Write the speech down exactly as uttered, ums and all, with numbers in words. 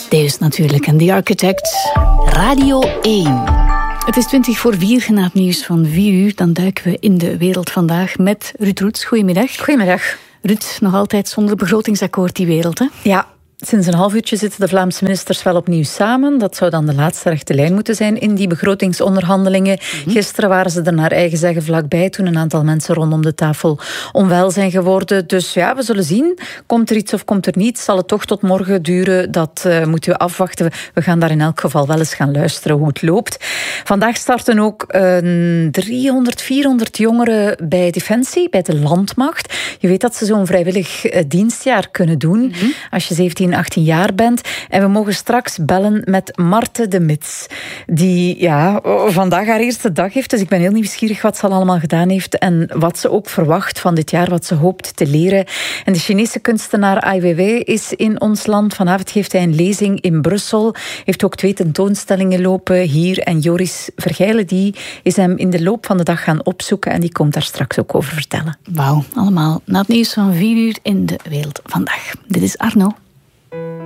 Deze natuurlijk en The Architect. Radio één. Het is twintig voor vier, na het nieuws van vier uur. Dan duiken we in de wereld vandaag met Ruud Roets. Goedemiddag. Goedemiddag. Ruud, nog altijd zonder begrotingsakkoord die wereld, hè? Ja. Sinds een half uurtje zitten de Vlaamse ministers wel opnieuw samen. Dat zou dan de laatste rechte lijn moeten zijn in die begrotingsonderhandelingen. Mm-hmm. Gisteren waren ze er naar eigen zeggen vlakbij toen een aantal mensen rondom de tafel onwel zijn geworden. Dus ja, we zullen zien. Komt er iets of komt er niet? Zal het toch tot morgen duren? Dat uh, moeten we afwachten. We gaan daar in elk geval wel eens gaan luisteren hoe het loopt. Vandaag starten ook uh, driehonderd, vierhonderd jongeren bij Defensie, bij de Landmacht. Je weet dat ze zo'n vrijwillig uh, dienstjaar kunnen doen. Mm-hmm. Als je zeventien achttien jaar bent. En we mogen straks bellen met Marte de Mits. Die ja, vandaag haar eerste dag heeft. Dus ik ben heel nieuwsgierig wat ze al allemaal gedaan heeft. En wat ze ook verwacht van dit jaar. Wat ze hoopt te leren. En de Chinese kunstenaar Ai Weiwei is in ons land. Vanavond geeft hij een lezing in Brussel. Heeft ook twee tentoonstellingen lopen hier. En Joris Vergeilen die is hem in de loop van de dag gaan opzoeken. En die komt daar straks ook over vertellen. Wauw, allemaal na het nieuws van vier uur in de wereld vandaag. Dit is Arno.